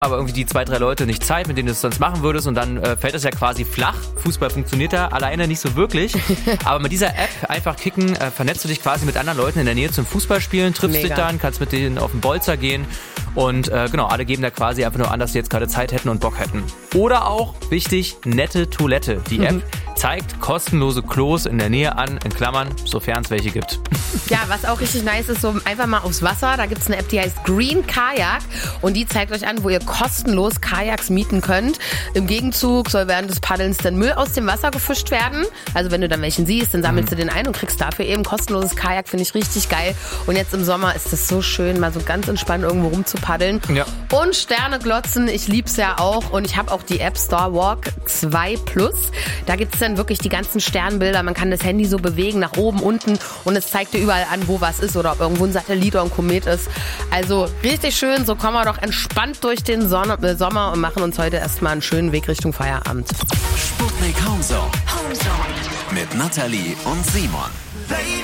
aber irgendwie die 2, 3 Leute nicht Zeit, mit denen du es sonst machen würdest und dann fällt das ja quasi flach. Fußball funktioniert da alleine nicht so wirklich. Aber mit dieser App einfach kicken, vernetzt du dich quasi mit anderen Leuten in der Nähe zum Fußballspielen, triffst dich dann, kannst mit denen auf den Bolzer gehen und genau, alle geben da quasi einfach nur an, dass sie jetzt gerade Zeit hätten und Bock hätten. Oder auch, wichtig, nette Toilette. Die App zeigt kostenlose Klos in der Nähe an, in Klammern, sofern es welche gibt. Ja, was auch richtig nice ist, so einfach mal aufs Wasser. Da gibt es eine App, die heißt Green Kajak und die zeigt euch an, wo ihr kostenlos Kajaks mieten könnt. Im Gegenzug soll während des Paddelns dann Müll aus dem Wasser gefischt werden. Also wenn du dann welchen siehst, dann sammelst du den ein und kriegst dafür eben kostenloses Kajak. Finde ich richtig geil. Und jetzt im Sommer ist es so schön, mal so ganz entspannt irgendwo rumzupaddeln. Ja. Und Sterne glotzen, ich lieb's ja auch. Und ich habe auch die App Starwalk 2 Plus. Da gibt's dann wirklich die ganzen Sternbilder. Man kann das Handy so bewegen, nach oben, unten. Und es zeigt dir überall an, wo was ist oder ob irgendwo ein Satellit oder ein Komet ist. Also richtig schön. So kommen wir doch entspannt durch den Sommer und machen uns heute erstmal einen schönen Weg Richtung Feierabend. Sputnik Homezone. Mit Nathalie und Simon.